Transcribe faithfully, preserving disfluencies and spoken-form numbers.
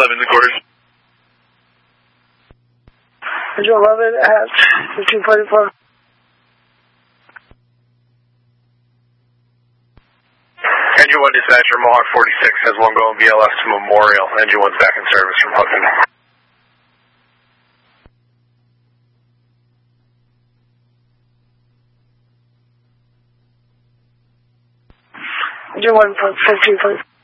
eleven, the quarters. Engine eleven at fifteen forty-four. Engine one dispatcher, Mohawk forty-six has one going V L S to Memorial. Engine one's back in service from Hudson. Engine one, fifteen, please.